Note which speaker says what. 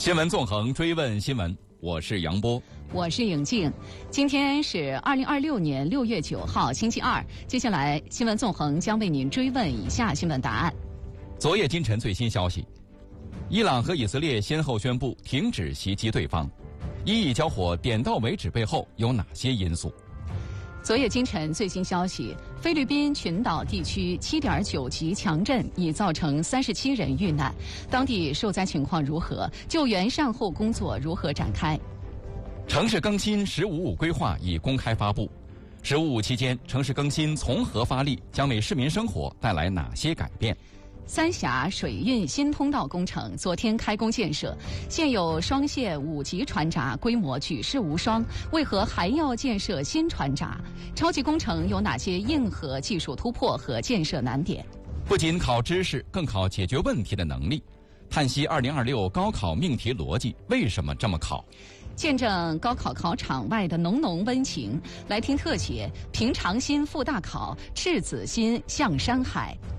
Speaker 1: 新闻纵横，追问新闻，我是杨波，
Speaker 2: 我是颖静。今天是2026年6月9号，星期二。接下来，新闻纵横将为您追问以下新闻答案。
Speaker 1: 昨夜今晨最新消息，伊朗和以色列先后宣布停止袭击对方，伊以交火点到为止背后有哪些因素？
Speaker 2: 昨夜今晨最新消息，菲律宾群岛地区7.9级强震已造成37人遇难，当地受灾情况如何？救援善后工作如何展开？
Speaker 1: 城市更新“十五五”规划已公开发布，“15五”期间城市更新从何发力，将为市民生活带来哪些改变？
Speaker 2: 三峡水运新通道工程昨天开工建设，现有双线5级船闸规模举世无双，为何还要建设新船闸？超级工程有哪些硬核技术突破和建设难点？
Speaker 1: 不仅考知识，更考解决问题的能力。叹息2026高考命题逻辑为什么这么考？
Speaker 2: 见证高考考场外的浓浓温情，来听特写：平常心赴大考，赤子心向山海。